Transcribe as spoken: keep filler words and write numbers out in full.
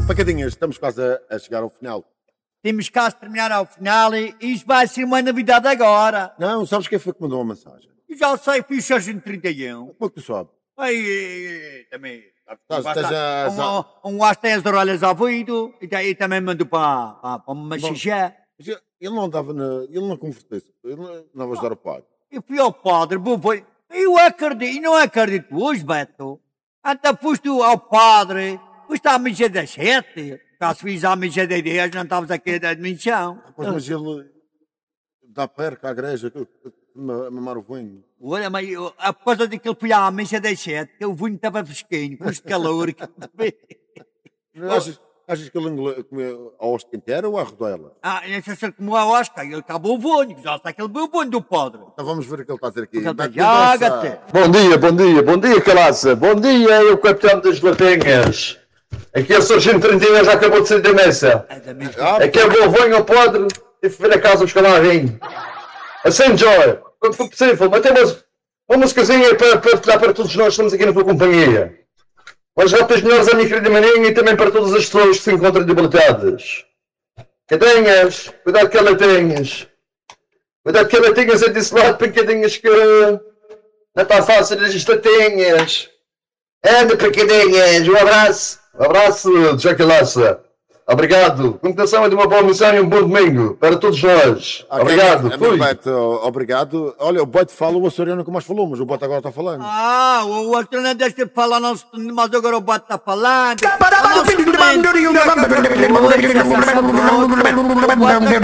Pacadinhas, estamos quase a, a chegar ao final. Temos quase de terminar ao final e isto vai ser uma novidade agora. Não, sabes quem foi que mandou uma mensagem? Eu já sei, fui o Sargento trinta e um. Como é que tu sabes? Aí, também. Estás- estás a- Um, um gajo tem as orelhas ao ouvido e, tem- e também mandou para, para, para uma Bom. xixé. Mas ele ele não andava na. Ele não converteu-se. Ele não andava a ajudar o pai. Eu fui ao padre, bom, foi. Eu acredito, e não acredito hoje, Beto. Até foste ao padre, foste à missa das sete. Caso fiz à missa das dez, não estavas aqui da admissão. Mas, mas ele dá perca à igreja, que- que- ma- mamar o vinho. Olha, mas eu, a coisa de que ele foi à missa das sete, que o vinho estava fresquinho, com este calor. que- Achas, achas que ele engole- comeu a hóstia inteira ou a rodela? Ah, não sei se ele comeu a Oscar, ele acabou o vinho, já está aquele bom vinho do padre. Então vamos ver o que ele está a dizer aqui. Porque ele Mete está conversa. Jágate. Bom dia, bom dia, bom dia, Calaça. Bom dia, eu, capitão das Latinhas. Aqui é o Sargento trinta e um, já acabou de sair da mesa. É da mesma. Ah, Aqui é o meu vinho ao podre e fui ver a casa buscar lá vinho. Assim, Joy, quando for possível, mas temos uma musicazinha para partilhar para todos nós que estamos aqui na tua companhia. Mas já tens melhores a minha querida maninha e também para todas as pessoas que se encontram debilitadas. Cadinhas, cuidado que ela tenhas. Cuidado que ela tenhas a desse lado, pancadinhas que não está fácil as latinhas. Anda, pancadinhas, um abraço. Um abraço, Jack Laça. Obrigado. Continuação é de uma boa missão e um bom domingo para todos nós. ok, Obrigado. é, Fui. Beto, obrigado. Olha, o Beto fala, o açoriano nunca mais falou, mas o Beto agora está falando. Ah, o outro não deixa de falar, não, se- mas agora o bote está falando. O nosso tenente,